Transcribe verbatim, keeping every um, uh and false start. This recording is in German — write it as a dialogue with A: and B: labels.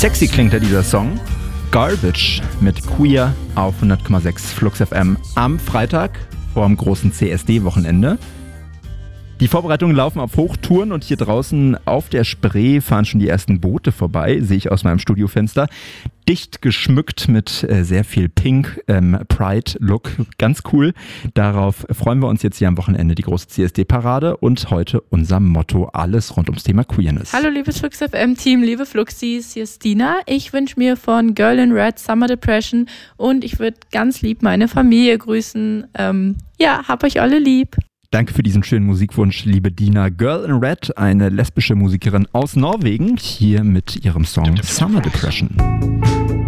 A: Sexy klingt ja dieser Song. Garbage mit Queer auf hundert Komma sechs Flux F M am Freitag vor dem großen C S D-Wochenende. Die Vorbereitungen laufen auf Hochtouren und hier draußen auf der Spree fahren schon die ersten Boote vorbei, sehe ich aus meinem Studiofenster. Dicht geschmückt mit äh, sehr viel Pink, ähm, Pride-Look, ganz cool. Darauf freuen wir uns jetzt hier am Wochenende, die große C S D-Parade und heute unser Motto, alles rund ums Thema Queerness.
B: Hallo liebes Flux F M-Team, liebe Fluxis, hier ist Dina. Ich wünsche mir von Girl in Red Summer Depression und ich würde ganz lieb meine Familie grüßen. Ähm, ja, hab euch alle lieb.
A: Danke für diesen schönen Musikwunsch, liebe Dina. Girl in Red, eine lesbische Musikerin aus Norwegen, hier mit ihrem Song Summer Depression.